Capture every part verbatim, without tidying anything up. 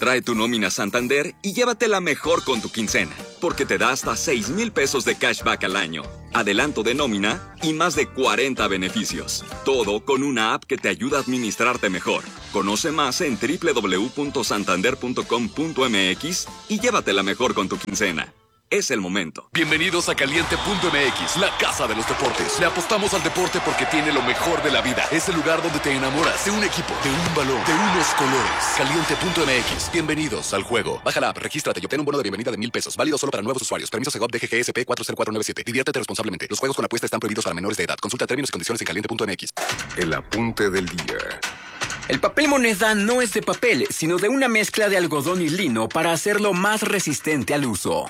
Trae tu nómina Santander y llévatela mejor con tu quincena, porque te da hasta seis mil pesos de cashback al año, adelanto de nómina y más de cuarenta beneficios. Todo con una app que te ayuda a administrarte mejor. Conoce más en doble u doble u doble u punto santander punto com punto m x y llévatela mejor con tu quincena. Es el momento. Bienvenidos a Caliente punto m x, la casa de los deportes. Le apostamos al deporte porque tiene lo mejor de la vida. Es el lugar donde te enamoras de un equipo, de un balón, de unos colores. Caliente punto m x. Bienvenidos al juego. Baja la app, regístrate y obtén un bono de bienvenida de mil pesos. Válido solo para nuevos usuarios. Permiso Segov D G G S P cuatro cero cuatro nueve siete. Diviértete responsablemente. Los juegos con apuesta están prohibidos para menores de edad. Consulta términos y condiciones en caliente punto m x. El apunte del día. El papel moneda no es de papel, sino de una mezcla de algodón y lino para hacerlo más resistente al uso.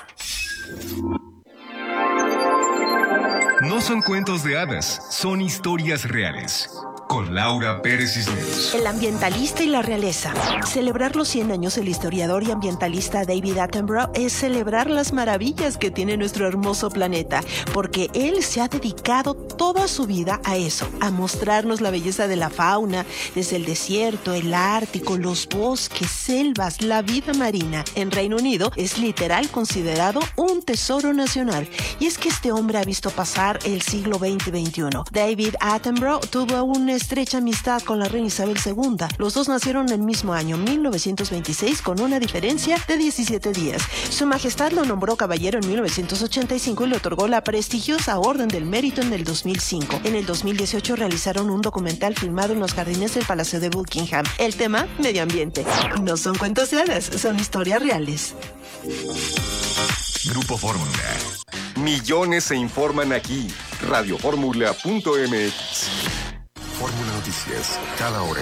No son cuentos de hadas, son historias reales. Con Laura Pérez Cisneros. El ambientalista y la realeza. Celebrar los cien años del historiador y ambientalista David Attenborough es celebrar las maravillas que tiene nuestro hermoso planeta, porque él se ha dedicado toda su vida a eso, a mostrarnos la belleza de la fauna, desde el desierto, el Ártico, los bosques, selvas, la vida marina. En Reino Unido es literal considerado un tesoro nacional. Y es que este hombre ha visto pasar el siglo veinte y veintiuno. David Attenborough tuvo un estrecha amistad con la reina Isabel segunda. Los dos nacieron el mismo año, mil novecientos veintiséis, con una diferencia de diecisiete días. Su Majestad lo nombró caballero en mil novecientos ochenta y cinco y le otorgó la prestigiosa Orden del Mérito en el dos mil cinco. En el dos mil dieciocho realizaron un documental filmado en los jardines del Palacio de Buckingham. El tema, medio ambiente. No son cuentos de hadas, son historias reales. Grupo Fórmula. Millones se informan aquí. radio fórmula punto m x. Fórmula Noticias, cada hora.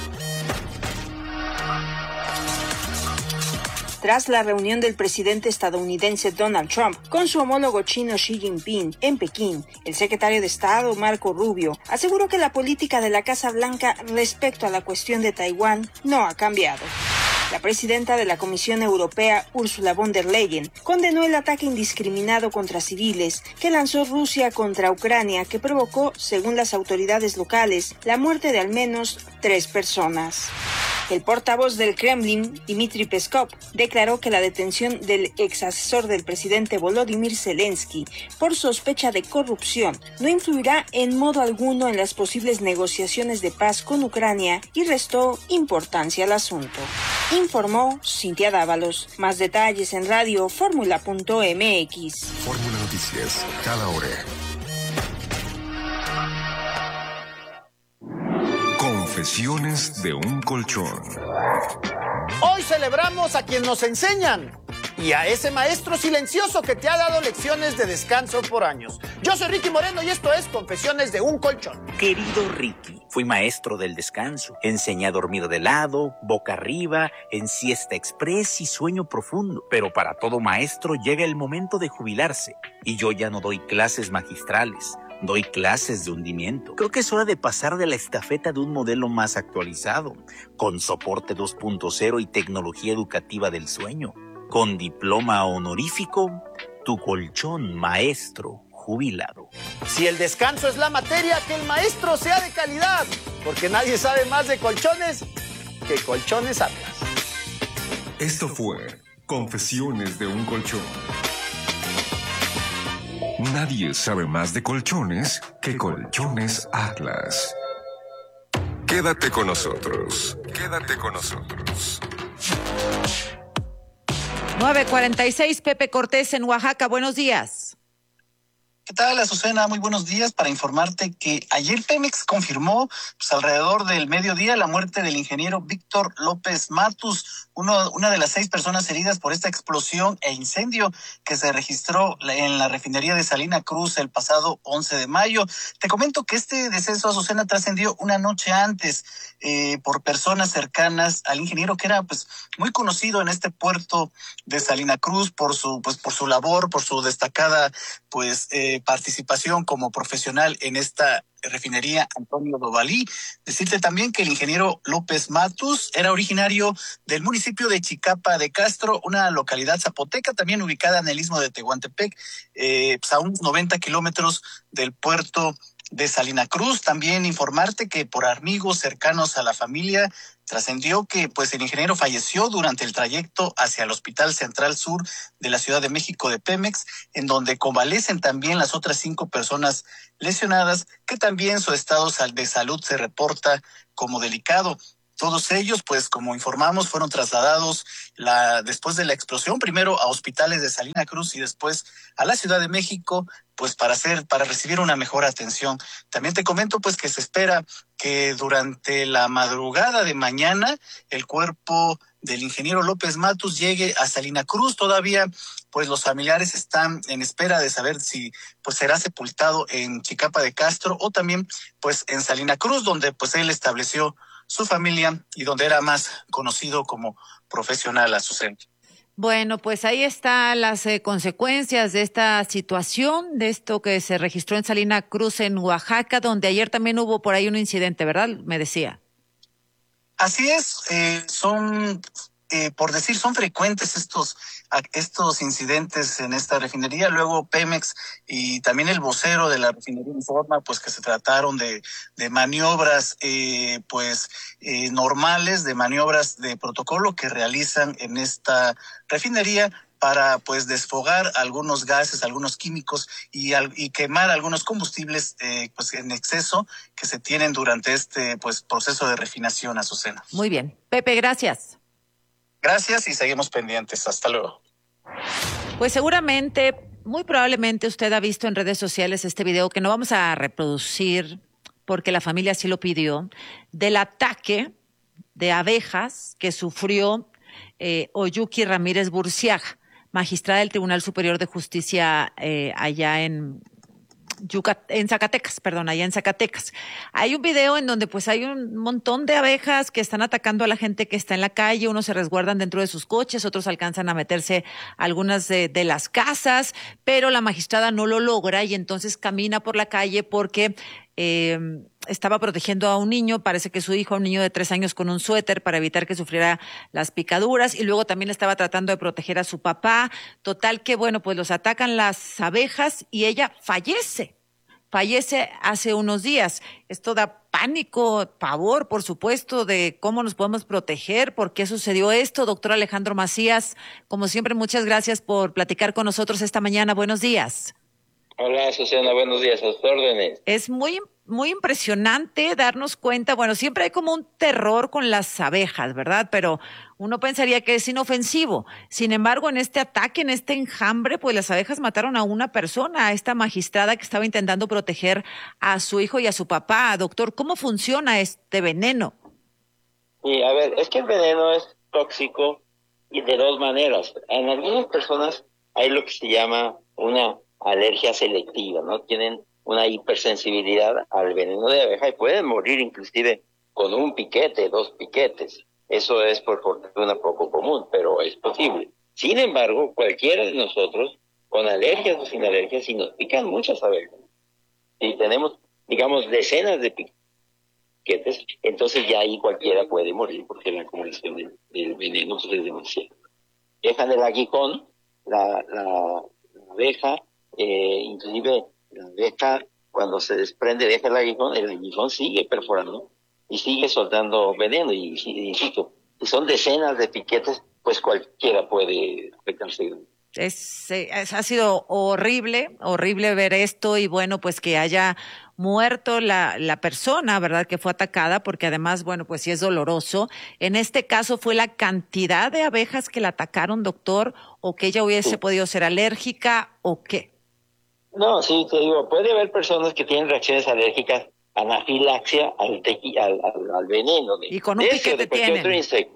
Tras la reunión del presidente estadounidense Donald Trump con su homólogo chino Xi Jinping en Pekín, el secretario de Estado Marco Rubio aseguró que la política de la Casa Blanca respecto a la cuestión de Taiwán no ha cambiado. La presidenta de la Comisión Europea, Ursula von der Leyen, condenó el ataque indiscriminado contra civiles que lanzó Rusia contra Ucrania, que provocó, según las autoridades locales, la muerte de al menos tres personas. El portavoz del Kremlin, Dmitry Peskov, declaró que la detención del ex asesor del presidente Volodymyr Zelensky por sospecha de corrupción no influirá en modo alguno en las posibles negociaciones de paz con Ucrania y restó importancia al asunto. Informó Cintia Dávalos. Más detalles en radio fórmula punto m x. Fórmula Noticias, cada hora. Confesiones de un colchón. Hoy celebramos a quien nos enseñan y a ese maestro silencioso que te ha dado lecciones de descanso por años. Yo soy Ricky Moreno y esto es Confesiones de un colchón. Querido Ricky, fui maestro del descanso. Enseñé a dormir de lado, boca arriba, en siesta express y sueño profundo. Pero para todo maestro llega el momento de jubilarse y yo ya no doy clases magistrales. Doy clases de hundimiento. Creo que es hora de pasar de la estafeta de un modelo más actualizado, con soporte dos punto cero y tecnología educativa del sueño. Con diploma honorífico, tu colchón maestro jubilado. Si el descanso es la materia, que el maestro sea de calidad, porque nadie sabe más de colchones que Colchones Atlas. Esto fue Confesiones de un colchón. Nadie sabe más de colchones que Colchones Atlas. Quédate con nosotros. Quédate con nosotros. nueve cuarenta y seis, Pepe Cortés en Oaxaca. Buenos días. ¿Qué tal, Azucena? Muy buenos días para informarte que ayer Pemex confirmó pues, alrededor del mediodía la muerte del ingeniero Víctor López Matus, uno, una de las seis personas heridas por esta explosión e incendio que se registró en la refinería de Salina Cruz el pasado once de mayo. Te comento que este deceso, Azucena, trascendió una noche antes eh, por personas cercanas al ingeniero, que era pues muy conocido en este puerto de Salina Cruz por su pues por su labor, por su destacada pues eh, participación como profesional en esta refinería Antonio Dovalí. Decirte también que el ingeniero López Matus era originario del municipio de Chicapa de Castro, una localidad zapoteca también ubicada en el istmo de Tehuantepec, eh, pues a unos noventa kilómetros del puerto de Salina Cruz. También informarte que por amigos cercanos a la familia trascendió que pues el ingeniero falleció durante el trayecto hacia el Hospital Central Sur de la Ciudad de México de Pemex, en donde convalecen también las otras cinco personas lesionadas, que también su estado de salud se reporta como delicado. Todos ellos, pues como informamos, fueron trasladados la, después de la explosión, primero a hospitales de Salina Cruz y después a la Ciudad de México, pues para hacer, para recibir una mejor atención. También te comento pues que se espera que durante la madrugada de mañana el cuerpo del ingeniero López Matus llegue a Salina Cruz. Todavía pues los familiares están en espera de saber si pues será sepultado en Chicapa de Castro o también pues en Salina Cruz, donde pues él estableció su familia y donde era más conocido como profesional, Azucena. Bueno, pues ahí están las eh, consecuencias de esta situación, de esto que se registró en Salina Cruz, en Oaxaca, donde ayer también hubo por ahí un incidente, ¿verdad? Me decía. Así es, eh, son, eh, por decir, son frecuentes estos estos incidentes en esta refinería. Luego Pemex y también el vocero de la refinería informa pues que se trataron de, de maniobras eh, pues eh, normales, de maniobras de protocolo que realizan en esta refinería para pues desfogar algunos gases, algunos químicos y, al, y quemar algunos combustibles eh, pues en exceso que se tienen durante este pues proceso de refinación, Azucena. Muy bien. Pepe, gracias. Gracias y seguimos pendientes. Hasta luego. Pues seguramente, muy probablemente usted ha visto en redes sociales este video que no vamos a reproducir porque la familia sí lo pidió, del ataque de abejas que sufrió eh, Oyuki Ramírez Burciaga, magistrada del Tribunal Superior de Justicia eh, allá en Yucat- en Zacatecas, perdón, allá en Zacatecas. Hay un video en donde pues hay un montón de abejas que están atacando a la gente que está en la calle, unos se resguardan dentro de sus coches, otros alcanzan a meterse a algunas de, de las casas, pero la magistrada no lo logra y entonces camina por la calle porque eh, estaba protegiendo a un niño, parece que su hijo, un niño de tres años con un suéter para evitar que sufriera las picaduras y luego también estaba tratando de proteger a su papá. Total que bueno, pues los atacan las abejas y ella fallece. Fallece hace unos días. Esto da pánico, pavor, por supuesto, de cómo nos podemos proteger, por qué sucedió esto. Doctor Alejandro Macías, como siempre, muchas gracias por platicar con nosotros esta mañana. Buenos días. Hola, Susana, buenos días, a sus órdenes. Es muy, muy impresionante darnos cuenta, bueno, siempre hay como un terror con las abejas, ¿verdad? Pero uno pensaría que es inofensivo. Sin embargo, en este ataque, en este enjambre, pues las abejas mataron a una persona, a esta magistrada que estaba intentando proteger a su hijo y a su papá. Doctor, ¿cómo funciona este veneno? Sí, a ver, es que el veneno es tóxico y de dos maneras. En algunas personas hay lo que se llama una alergia selectiva, ¿no? Tienen una hipersensibilidad al veneno de abeja y pueden morir inclusive con un piquete, dos piquetes. Eso es por fortuna poco común, pero es posible. Sin embargo, cualquiera de nosotros, con alergias o sin alergias, si nos pican muchas abejas, si tenemos, digamos, decenas de piquetes, entonces ya ahí cualquiera puede morir porque la acumulación del, del veneno pues, es demasiado. Dejan el aguijón, la, la, la abeja, Eh, inclusive la abeja cuando se desprende deja el aguijón, el aguijón sigue perforando y sigue soltando veneno y, y insisto, si son decenas de piquetes pues cualquiera puede afectarse. Es, es, ha sido horrible, horrible ver esto y bueno, pues que haya muerto la, la persona, ¿verdad? Que fue atacada, porque además, bueno, pues sí es doloroso. En este caso, ¿fue la cantidad de abejas que la atacaron, doctor, o que ella hubiese sí. podido ser alérgica o qué? No, sí, te digo, puede haber personas que tienen reacciones alérgicas, anafilaxia al, tequi, al, al, al veneno. De, y con un de piquete ese, de cualquier otro insecto,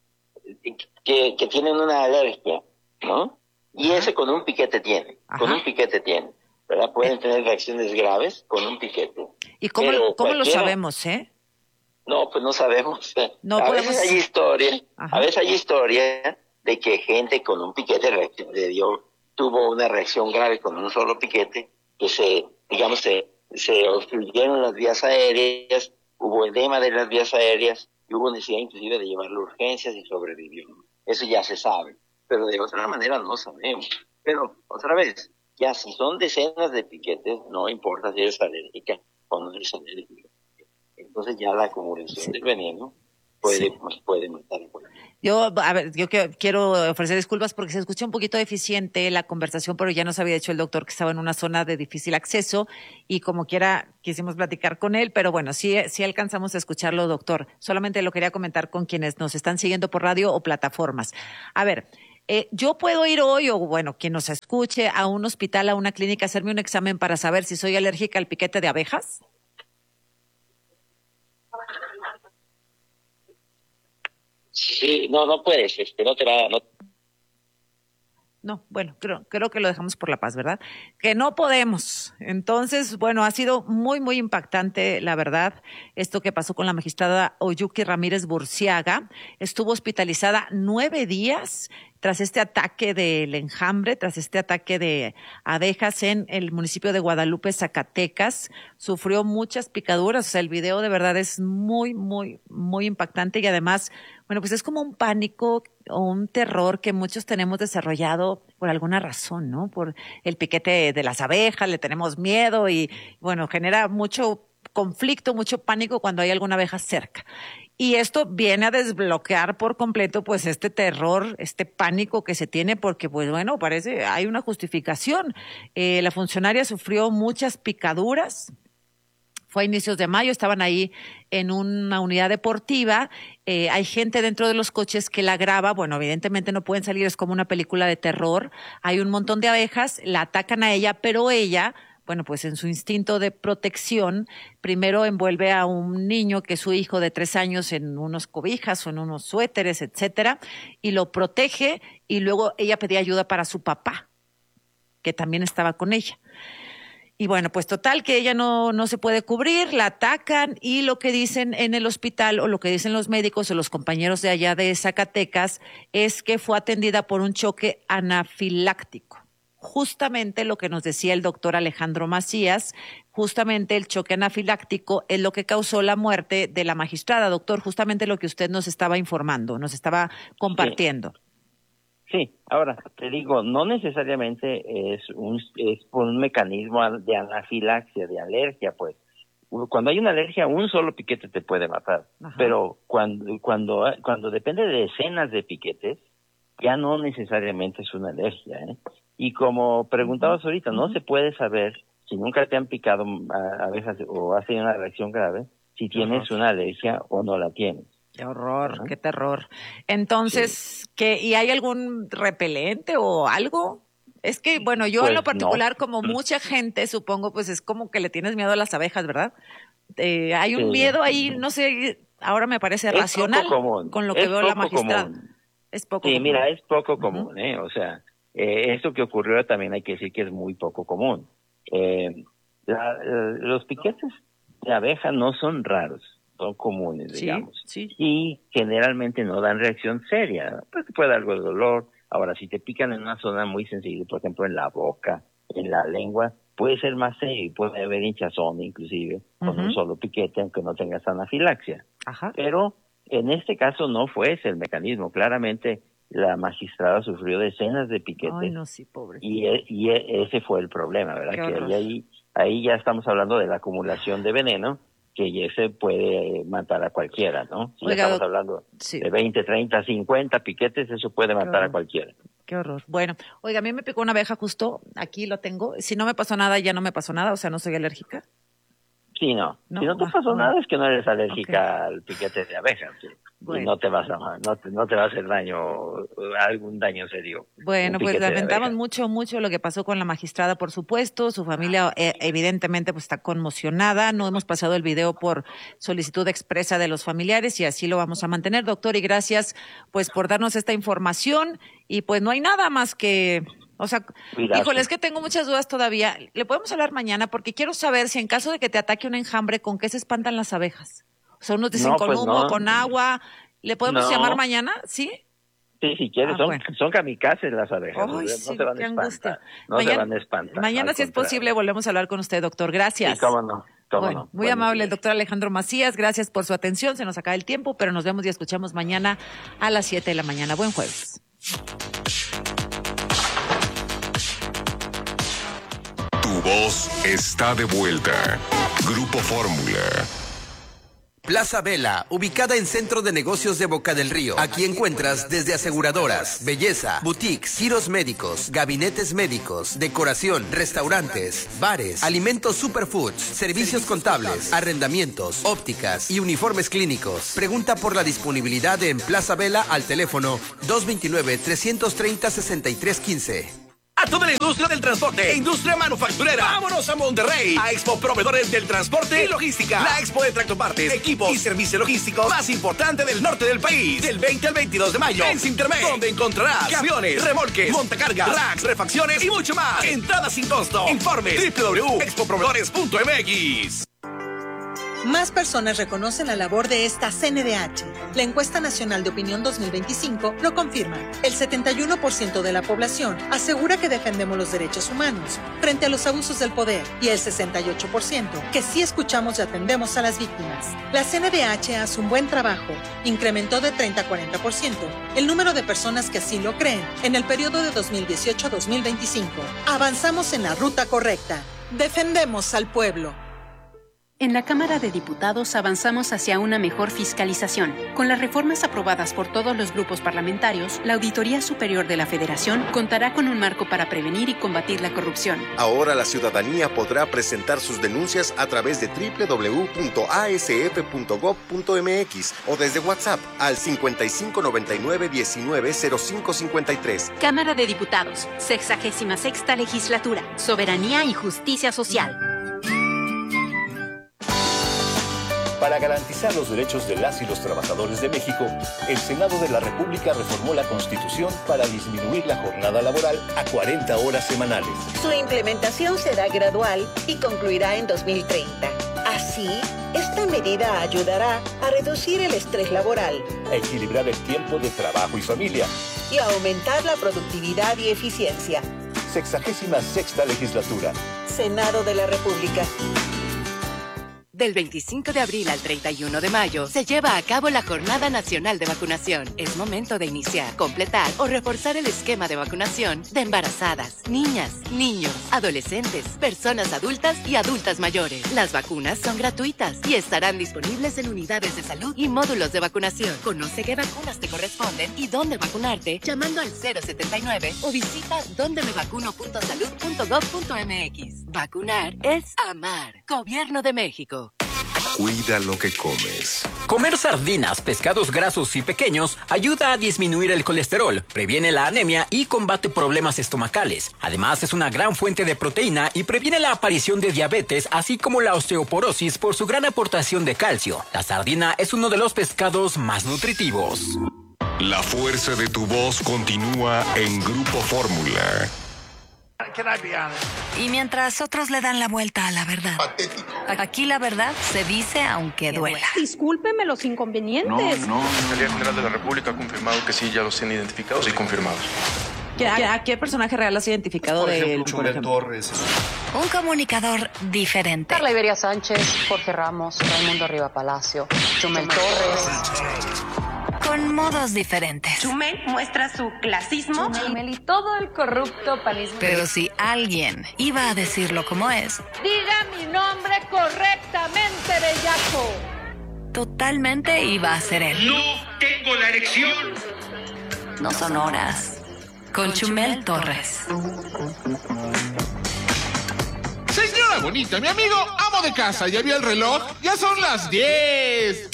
que, que tienen una alergia, ¿no? Y Ajá. ese con un piquete tiene, Ajá. con un piquete tiene, ¿verdad? Pueden tener reacciones graves con un piquete. ¿Y cómo, lo, cómo lo sabemos, eh? No, pues no sabemos. No a podemos... veces hay historia, Ajá. a veces hay historia de que gente con un piquete le dio... tuvo una reacción grave con un solo piquete, que se, digamos, se, se obstruyeron las vías aéreas, hubo edema de las vías aéreas, y hubo necesidad inclusive de llevarlo a urgencias y sobrevivió. Eso ya se sabe, pero de otra manera no sabemos. Pero, otra vez, ya si son decenas de piquetes, no importa si eres alérgica, cuando eres alérgico. Entonces ya la acumulación sí. del veneno puede, sí. puede matar a cualquiera. Yo, a ver, yo quiero ofrecer disculpas porque se escucha un poquito deficiente la conversación, pero ya nos había dicho el doctor que estaba en una zona de difícil acceso y como quiera quisimos platicar con él, pero bueno, sí, sí alcanzamos a escucharlo, doctor. Solamente lo quería comentar con quienes nos están siguiendo por radio o plataformas. A ver, eh, yo puedo ir hoy, o bueno, quien nos escuche, a un hospital, a una clínica, hacerme un examen para saber si soy alérgica al piquete de abejas. Sí, no, no puedes, este, no te va, no. No, bueno, creo, creo que lo dejamos por la paz, ¿verdad? Que no podemos. Entonces, bueno, ha sido muy, muy impactante, la verdad, esto que pasó con la magistrada Oyuki Ramírez Burciaga. Estuvo hospitalizada nueve días tras este ataque del enjambre, tras este ataque de abejas en el municipio de Guadalupe, Zacatecas. Sufrió muchas picaduras, o sea, el video de verdad es muy, muy, muy impactante y además, bueno, pues es como un pánico o un terror que muchos tenemos desarrollado por alguna razón, ¿no? Por el piquete de las abejas, le tenemos miedo y, bueno, genera mucho conflicto, mucho pánico cuando hay alguna abeja cerca. Y esto viene a desbloquear por completo, pues, este terror, este pánico que se tiene, porque, pues, bueno, parece hay una justificación. Eh, la funcionaria sufrió muchas picaduras. Fue a inicios de mayo, estaban ahí en una unidad deportiva. Eh, hay gente dentro de los coches que la graba. Bueno, evidentemente no pueden salir, es como una película de terror. Hay un montón de abejas, la atacan a ella, pero ella, bueno, pues en su instinto de protección, primero envuelve a un niño que es su hijo de tres años en unos cobijas o en unos suéteres, etcétera, y lo protege, y luego ella pedía ayuda para su papá, que también estaba con ella. Y bueno, pues total que ella no, no se puede cubrir, la atacan y lo que dicen en el hospital o lo que dicen los médicos o los compañeros de allá de Zacatecas es que fue atendida por un choque anafiláctico. Justamente lo que nos decía el doctor Alejandro Macías, justamente el choque anafiláctico es lo que causó la muerte de la magistrada. Doctor, justamente lo que usted nos estaba informando, nos estaba compartiendo. Sí. Sí, ahora te digo, no necesariamente es un es por un mecanismo de anafilaxia, de alergia, pues. Cuando hay una alergia, un solo piquete te puede matar. Ajá. Pero cuando cuando cuando depende de decenas de piquetes, ya no necesariamente es una alergia, ¿eh? Y como preguntabas uh-huh. ahorita, no uh-huh. se puede saber si nunca te han picado abejas o has tenido una reacción grave, si tienes uh-huh. una alergia o no la tienes. Qué horror, ¿no? Qué terror. Entonces, sí. ¿qué, ¿y hay algún repelente o algo? Es que, bueno, yo pues en lo particular, no. como mucha gente, supongo, pues es como que le tienes miedo a las abejas, ¿verdad? Eh, hay un sí. miedo ahí, no sé, ahora me parece es racional con lo que es veo la magistrada. Común. Es poco sí, común. mira, es poco común, uh-huh. ¿eh? O sea, eh, esto que ocurrió también hay que decir que es muy poco común. Eh, la, eh, los piquetes de abeja no son raros. Son comunes, sí, digamos, sí. y generalmente no dan reacción seria, pues te puede dar algo de dolor. Ahora, si te pican en una zona muy sensible, por ejemplo en la boca, en la lengua, puede ser más serio, puede haber hinchazón inclusive, uh-huh. con un solo piquete, aunque no tengas anafilaxia. Ajá. Pero en este caso no fue ese el mecanismo, claramente la magistrada sufrió decenas de piquetes. Ay, no, sí, pobre. Y, y ese fue el problema, ¿verdad? Qué que ahí, ahí, ahí ya estamos hablando de la acumulación de veneno, que ese puede matar a cualquiera, ¿no? Si Oiga, estamos hablando sí. de veinte, treinta, cincuenta piquetes, eso puede matar a cualquiera. Qué horror. Bueno, oiga, a mí me picó una abeja justo, aquí lo tengo. Si no me pasó nada, ya no me pasó nada, o sea, no soy alérgica. Sí, no. no si no te ah, pasó no. nada, es que no eres alérgica okay. al piquete de abeja. ¿Sí? Bueno. Y no te vas a no te, no te va a hacer daño, algún daño serio. Bueno, pues lamentamos mucho, mucho lo que pasó con la magistrada, por supuesto. Su familia eh, evidentemente pues está conmocionada. No hemos pasado el video por solicitud expresa de los familiares y así lo vamos a mantener, doctor. Y gracias pues por darnos esta información. Y pues no hay nada más que... O sea, Cuidado. híjole, es que tengo muchas dudas todavía. Le podemos hablar mañana porque quiero saber si en caso de que te ataque un enjambre, ¿con qué se espantan las abejas? O sea, unos dicen no, con pues humo, no. con agua. ¿Le podemos no. llamar mañana? ¿Sí? Sí, si quieres. Ah, son, bueno. son kamikazes las abejas. Ay, no sí, se van a espantar. No mañana, se van a espantar. Mañana, si es posible, volvemos a hablar con usted, doctor. Gracias. Sí, cómo no. Cómo bueno, no. Muy Buenos amable días. El doctor Alejandro Macías. Gracias por su atención. Se nos acaba el tiempo, pero nos vemos y escuchamos mañana a las siete de la mañana. Buen jueves. voz está de vuelta. Grupo Fórmula. Plaza Vela, ubicada en Centro de Negocios de Boca del Río. Aquí encuentras desde aseguradoras, belleza, boutiques, giros médicos, gabinetes médicos, decoración, restaurantes, bares, alimentos superfoods, servicios contables, arrendamientos, ópticas y uniformes clínicos. Pregunta por la disponibilidad en Plaza Vela al teléfono dos dos nueve, tres tres cero, seis tres uno cinco. A toda la industria del transporte e industria manufacturera. Vámonos a Monterrey, a Expo Proveedores del Transporte y Logística. La expo de tractopartes, equipos y servicio logístico más importante del norte del país. Del veinte al veintidós de mayo en Cintermex, donde encontrarás camiones, remolques, montacargas, racks, refacciones y mucho más. Entrada sin costo. Informes doble u doble u doble u punto expo proveedores punto m x. Más personas reconocen la labor de esta C N D H. La encuesta nacional de opinión dos mil veinticinco lo confirma. El setenta y uno por ciento de la población asegura que defendemos los derechos humanos frente a los abusos del poder y el sesenta y ocho por ciento que sí escuchamos y atendemos a las víctimas. La C N D H hace un buen trabajo. Incrementó de treinta a cuarenta por ciento el número de personas que así lo creen en el periodo de dos mil dieciocho a dos mil veinticinco. Avanzamos en la ruta correcta. Defendemos al pueblo. En la Cámara de Diputados avanzamos hacia una mejor fiscalización. Con las reformas aprobadas por todos los grupos parlamentarios, la Auditoría Superior de la Federación contará con un marco para prevenir y combatir la corrupción. Ahora la ciudadanía podrá presentar sus denuncias a través de doble u doble u doble u punto a s f punto gob punto m x o desde WhatsApp al cincuenta y cinco noventa y nueve diecinueve cero cinco cincuenta y tres. Cámara de Diputados, sexagésima sexta Legislatura, Soberanía y Justicia Social. Para garantizar los derechos de las y los trabajadores de México, el Senado de la República reformó la Constitución para disminuir la jornada laboral a cuarenta horas semanales. Su implementación será gradual y concluirá en dos mil treinta. Así, esta medida ayudará a reducir el estrés laboral, a equilibrar el tiempo de trabajo y familia y a aumentar la productividad y eficiencia. Sexagésima sexta Legislatura. Senado de la República. Del veinticinco de abril al treinta y uno de mayo se lleva a cabo la Jornada Nacional de Vacunación. Es momento de iniciar, completar o reforzar el esquema de vacunación de embarazadas, niñas, niños, adolescentes, personas adultas y adultas mayores. Las vacunas son gratuitas y estarán disponibles en unidades de salud y módulos de vacunación. Conoce qué vacunas te corresponden y dónde vacunarte llamando al cero setenta y nueve o visita donde me vacuno punto salud punto gob punto m x. Vacunar es amar. Gobierno de México. Cuida lo que comes. Comer sardinas, pescados grasos y pequeños ayuda a disminuir el colesterol, previene la anemia y combate problemas estomacales. Además, es una gran fuente de proteína y previene la aparición de diabetes, así como la osteoporosis por su gran aportación de calcio. La sardina es uno de los pescados más nutritivos. La fuerza de tu voz continúa en Grupo Fórmula. Y mientras otros le dan la vuelta a la verdad, aquí la verdad se dice aunque duela. Discúlpeme los inconvenientes. No, no. La Fiscalía General de la República ha confirmado que sí, ya los tienen identificados y confirmados. ¿A qué personaje real has identificado por ejemplo, de él? Chumel Torres. Un comunicador diferente. Carla Iberia Sánchez, Jorge Ramos, Raimundo Riva Palacio, Chumel Torres. Con modos diferentes. Chumel muestra su clasismo. Chumel y todo el corrupto panismo. Pero si alguien iba a decirlo como es, diga mi nombre correctamente, bellaco. Totalmente iba a ser él. No tengo la erección. No son horas. Con Chumel Torres. Señora bonita, mi amigo amo de casa, ¿ya vio el reloj? Ya son las diez.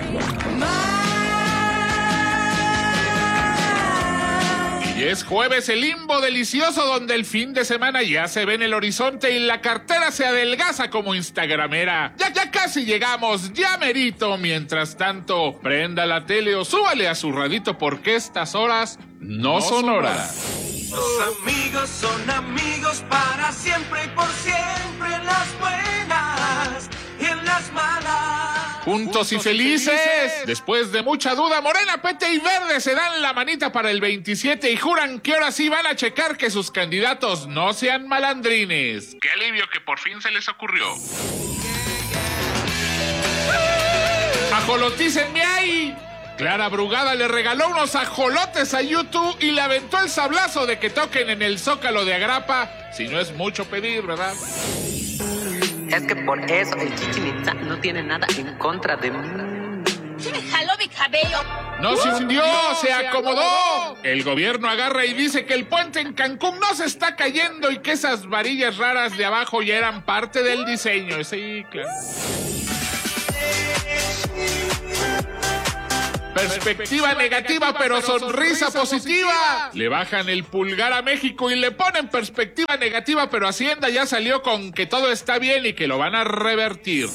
Y es jueves el limbo delicioso donde el fin de semana ya se ve en el horizonte y la cartera se adelgaza como instagramera. Ya, ya casi llegamos, ya merito. Mientras tanto, prenda la tele o súbale a su radito porque estas horas no, no son horas. Los amigos son amigos para siempre y por siempre, en las buenas y en las malas. Juntos y felices. Después de mucha duda, Morena, P T y Verde se dan la manita para el veintisiete y juran que ahora sí van a checar que sus candidatos no sean malandrines. Qué alivio que por fin se les ocurrió. ¡Ajolotícenme ahí! Clara Brugada le regaló unos ajolotes a YouTube y le aventó el sablazo de que toquen en el Zócalo de Agrapa, si no es mucho pedir, ¿verdad? Es que por eso el Chichén Itzá no tiene nada en contra de mí. ¡Sí me jaló mi cabello! ¡No se hundió! ¡Se acomodó! El gobierno agarra y dice que el puente en Cancún no se está cayendo y que esas varillas raras de abajo ya eran parte del diseño. Sí, claro. Perspectiva negativa, pero sonrisa positiva. Le bajan el pulgar a México y le ponen perspectiva negativa, pero Hacienda ya salió con que todo está bien y que lo van a revertir.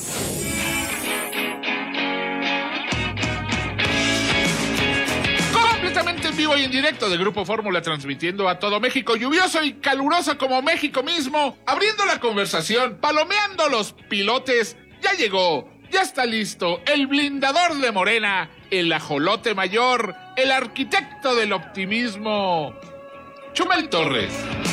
Completamente en vivo y en directo de Grupo Fórmula, transmitiendo a todo México, lluvioso y caluroso como México mismo, abriendo la conversación, palomeando los pilotes. Ya llegó, ya está listo, el blindador de Morena, el ajolote mayor, el arquitecto del optimismo, Chumel Torres.